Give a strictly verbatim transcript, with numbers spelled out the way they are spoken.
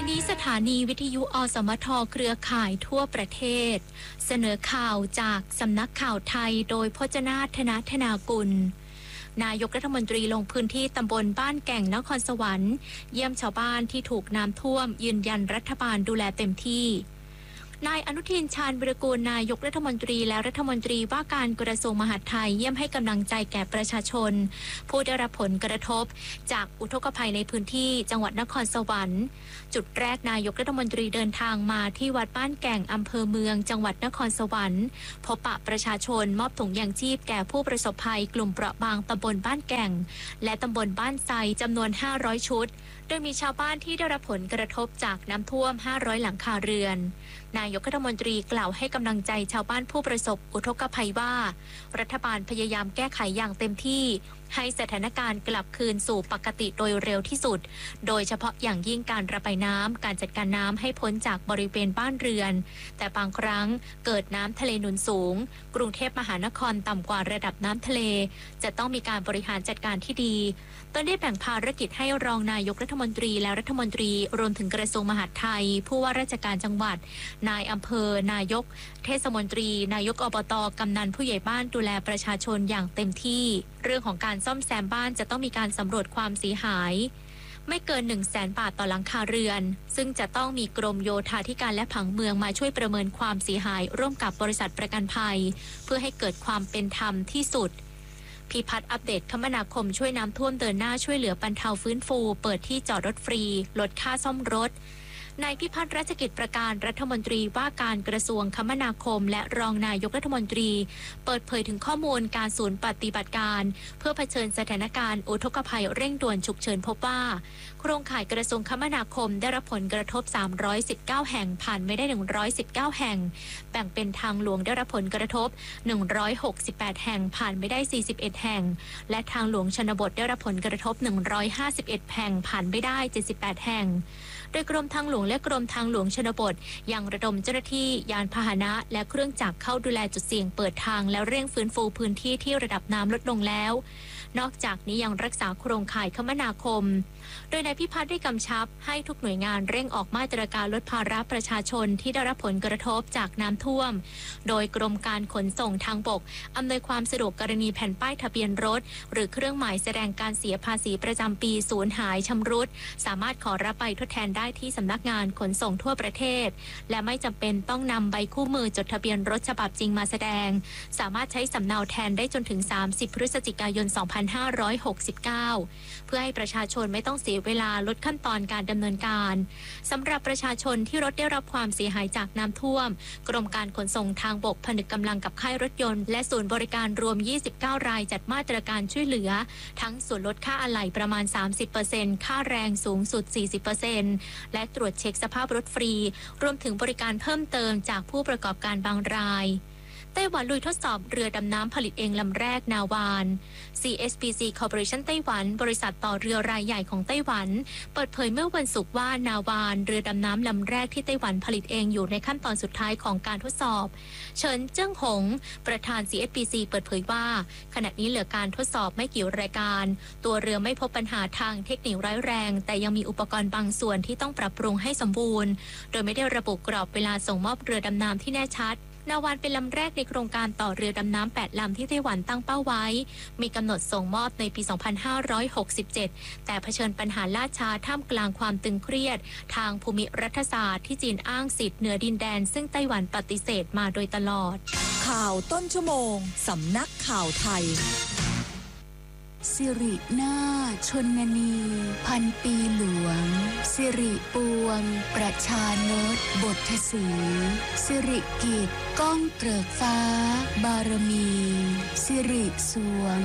นี้สถานีวิทยุอสมทเครือข่ายทั่วประเทศเสนอข่าวจากสำนักข่าวไทยโดยพจนาถ ธนธนากุลนายกรัฐมนตรีลงพื้นที่ตำบลบ้านแก่งนครสวรรค์เยี่ยมชาวบ้านที่ถูกน้ำท่วมยืนยันรัฐบาลดูแลเต็มที่นายอนุทินชาญวิรากูลนายกรัฐมนตรีและรัฐมนตรีว่าการกระทรวงมหาดไทยเยี่ยมให้กำลังใจแก่ประชาชนผู้ได้รับผลกระทบจากอุทกภัยในพื้นที่จังหวัดนครสวรรค์จุดแรกนายกรัฐมนตรีเดินทางมาที่วัดบ้านแก่งอำเภอเมืองจังหวัดนครสวรรค์พบปะประชาชนมอบถุงยางชีพแก่ผู้ประสบภัยกลุ่มเปราะบางตำบลบ้านแก่งและตำบลบ้านไซจำนวนห้าร้อยชุดโดยมีชาวบ้านที่ได้รับผลกระทบจากน้ำท่วมห้าร้อยหลังคาเรือนนายกรัฐมนตรีกล่าวให้กำลังใจชาวบ้านผู้ประสบอุทกภัยว่ารัฐบาลพยายามแก้ไขอย่างเต็มที่ให้สถานการณ์กลับคืนสู่ปกติโดยเร็วที่สุดโดยเฉพาะอย่างยิ่งการระบายน้ำการจัดการน้ำให้พ้นจากบริเวณบ้านเรือนแต่บางครั้งเกิดน้ำทะเลหนุนสูงกรุงเทพมหานครต่ำกว่าระดับน้ำทะเลจะต้องมีการบริหารจัดการที่ดีตนได้แบ่งภารกิจให้รองนายกรัฐมนตรีและรัฐมนตรีรวมถึงกระทรวงมหาดไทยผู้ว่าราชการจังหวัดนายอำเภอนายกเทศมนตรีนายกอบต.กำนันผู้ใหญ่บ้านดูแลประชาชนอย่างเต็มที่เรื่องของการซ่อมแซมบ้านจะต้องมีการสำรวจความเสียหายไม่เกิน หนึ่งแสน บาทต่อหลังคาเรือนซึ่งจะต้องมีกรมโยธาธิการและผังเมืองมาช่วยประเมินความเสียหายร่วมกับบริษัทประกันภัยเพื่อให้เกิดความเป็นธรรมที่สุดพิพัฒน์อัปเดตคมนาคมช่วยน้ำท่วมเดินหน้าช่วยเหลือบรรเทาฟื้นฟูเปิดที่จอดรถฟรีลดค่าซ่อมรถนายพิพัฒน์รัชกิจประการรัฐมนตรีว่าการกระทรวงคมนาคมและรองนายกรัฐมนตรีเปิดเผยถึงข้อมูลการศูนย์ปฏิบัติการเพื่อเผชิญสถานการณ์อุทกภัยเร่งด่วนฉุกเฉินพบว่าโครงข่ายกระทรวงคมนาคมได้รับผลกระทบสามร้อยสิบเก้าแห่งผ่านไม่ได้หนึ่งร้อยสิบเก้าแห่งแบ่งเป็นทางหลวงได้รับผลกระทบหนึ่งร้อยหกสิบแปดแห่งผ่านไม่ได้สี่สิบเอ็ดแห่งและทางหลวงชนบทได้รับผลกระทบหนึ่งร้อยห้าสิบเอ็ดแห่งผ่านไม่ได้เจ็ดสิบแปดแห่งโดยกรมทางหลวงและกรมทางหลวงชนบทยังระดมเจ้าหน้าที่ยานพาหนะและเครื่องจักรเข้าดูแลจุดเสี่ยงเปิดทางและเร่งฟื้นฟูพื้นที่ที่ระดับน้ำลดลงแล้วนอกจากนี้ยังรักษาโครงข่ายคมนาคมโดยนายพิพัฒน์ได้กำชับให้ทุกหน่วยงานเร่งออกมาตรการลดภาระประชาชนที่ได้รับผลกระทบจากน้ำท่วมโดยกรมการขนส่งทางบกอำนวยความสะดวกกรณีแผ่นป้ายทะเบียนรถหรือเครื่องหมายแสดงการเสียภาษีประจำปีสูญหายชำรุดสามารถขอรับใบทดแทนได้ที่สำนักงานขนส่งทั่วประเทศและไม่จำเป็นต้องนำใบคู่มือจดทะเบียนรถฉบับจริงมาแสดงสามารถใช้สำเนาแทนได้จนถึงสามสิบพฤศจิกายนสองพันห้าร้อยหกสิบเก้าเพื่อให้ประชาชนไม่ต้องเสียเวลาลดขั้นตอนการดำเนินการสำหรับประชาชนที่รถได้รับความเสียหายจากน้ำท่วมกรมการขนส่งทางบกผนึกกำลังกับค่ายรถยนต์และศูนย์บริการรวมยี่สิบเก้ารายจัดมาตรการช่วยเหลือทั้งส่วนลดค่าอะไหล่ประมาณ สามสิบเปอร์เซ็นต์ ค่าแรงสูงสุด สี่สิบเปอร์เซ็นต์ และตรวจเช็คสภาพรถฟรีรวมถึงบริการเพิ่มเติมจากผู้ประกอบการบางรายไต้หวันลุยทดสอบเรือดำน้ำผลิตเองลำแรกนาวาน ซี เอส พี ซี Corporation ไต้หวันบริษัทต่อเรือรายใหญ่ของไต้หวันเปิดเผยเมื่อวันศุกร์ว่านาวานเรือดำน้ำลำแรกที่ไต้หวันผลิตเองอยู่ในขั้นตอนสุดท้ายของการทดสอบเฉินเจิ้งหงประธาน ซี เอส พี ซี เปิดเผยว่าขณะนี้เหลือการทดสอบไม่กี่รายการตัวเรือไม่พบปัญหาทางเทคนิคร้ายแรงแต่ยังมีอุปกรณ์บางส่วนที่ต้องปรับปรุงให้สมบูรณ์โดยไม่ได้ระบุกรอบเวลาส่งมอบเรือดำน้ำที่แน่ชัดนาวานเป็นลำแรกในโครงการต่อเรือดำน้ำแปดลำที่ไต้หวันตั้งเป้าไว้มีกำหนดส่งมอบในปี สองพันห้าร้อยหกสิบเจ็ด แต่เผชิญปัญหาล่าช้าท่ามกลางความตึงเครียดทางภูมิรัฐศาสตร์ที่จีนอ้างสิทธิ์เหนือดินแดนซึ่งไต้หวันปฏิเสธมาโดยตลอดข่าวต้นชั่วโมงสำนักข่าวไทยสิรินาถชนนีพันปีหลวงสิริปวงประชานตบทสีสิริกิจก้องเกริกฟ้าบารมีสิริสวง